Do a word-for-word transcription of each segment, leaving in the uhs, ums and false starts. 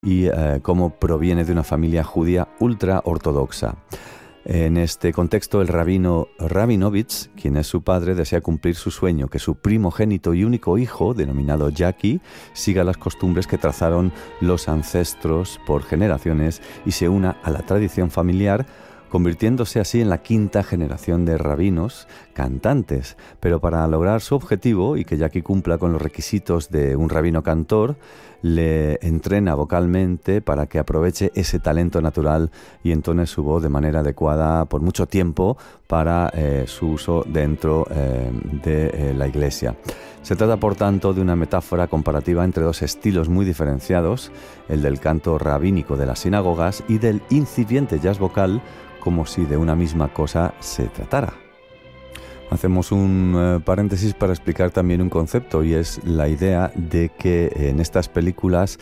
y eh, cómo proviene de una familia judía ultra ortodoxa. En este contexto, el rabino Rabinovich, quien es su padre, desea cumplir su sueño, que su primogénito y único hijo, denominado Jackie, siga las costumbres que trazaron los ancestros por generaciones y se una a la tradición familiar, convirtiéndose así en la quinta generación de rabinos cantantes. Pero para lograr su objetivo y que Jackie cumpla con los requisitos de un rabino cantor, le entrena vocalmente para que aproveche ese talento natural y entone su voz de manera adecuada por mucho tiempo para eh, su uso dentro eh, de eh, la iglesia. Se trata, por tanto, de una metáfora comparativa entre dos estilos muy diferenciados, el del canto rabínico de las sinagogas y del incipiente jazz vocal, como si de una misma cosa se tratara. Hacemos un eh, paréntesis para explicar también un concepto, y es la idea de que en estas películas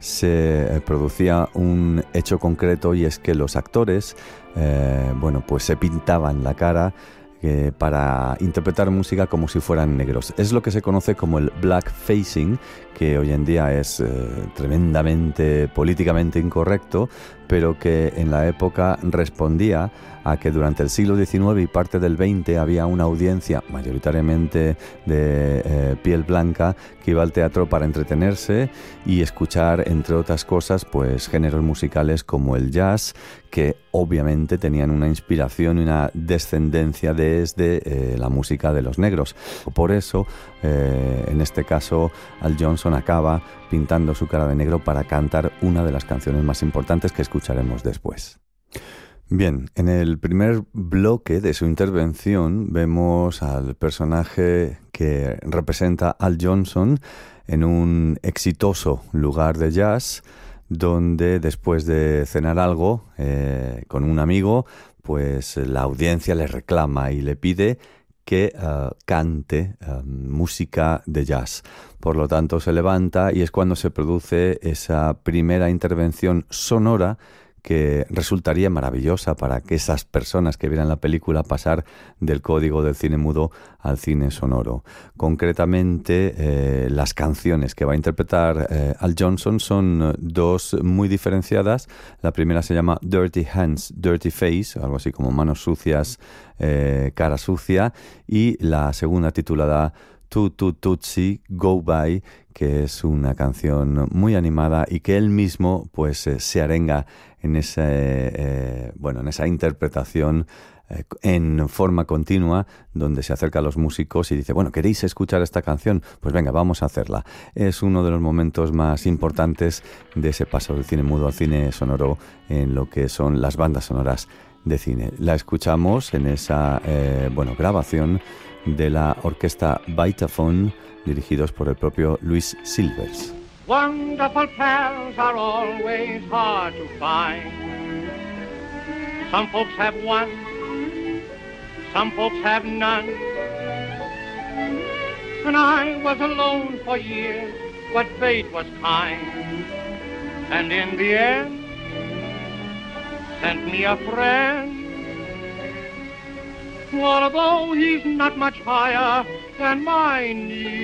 se eh, producía un hecho concreto, y es que los actores eh, bueno, pues se pintaban la cara eh, para interpretar música como si fueran negros. Es lo que se conoce como el blackfacing, que hoy en día es eh, tremendamente políticamente incorrecto, pero que en la época respondía a que durante el siglo diecinueve y parte del veinte había una audiencia mayoritariamente de eh, piel blanca que iba al teatro para entretenerse y escuchar, entre otras cosas, pues géneros musicales como el jazz, que obviamente tenían una inspiración y una descendencia desde eh, la música de los negros. Por eso, eh, en este caso, Al Johnson acaba pintando su cara de negro para cantar una de las canciones más importantes que escucharemos después. Bien, en el primer bloque de su intervención vemos al personaje que representa Al Johnson en un exitoso lugar de jazz, donde después de cenar algo eh, con un amigo, pues la audiencia le reclama y le pide que uh, cante uh, música de jazz. Por lo tanto, se levanta y es cuando se produce esa primera intervención sonora que resultaría maravillosa para que esas personas que vieran la película pasar del código del cine mudo al cine sonoro. Concretamente, eh, las canciones que va a interpretar eh, Al Johnson son dos muy diferenciadas. La primera se llama Dirty Hands, Dirty Face, algo así como manos sucias, eh, cara sucia, y la segunda titulada Tu Tu Tutsi Go By, que es una canción muy animada y que él mismo pues eh, se arenga en ese eh, bueno en esa interpretación eh, en forma continua, donde se acerca a los músicos y dice: bueno, ¿queréis escuchar esta canción? Pues venga, vamos a hacerla. Es uno de los momentos más importantes de ese paso del cine mudo al cine sonoro en lo que son las bandas sonoras de cine. La escuchamos en esa eh, bueno grabación de la orquesta Vitaphone, dirigidos por el propio Louis Silvers. Wonderful pals are always hard to find. Some folks have one, some folks have none. And I was alone for years, but fate was kind. And in the end, sent me a friend. Although he's not much higher than my knee.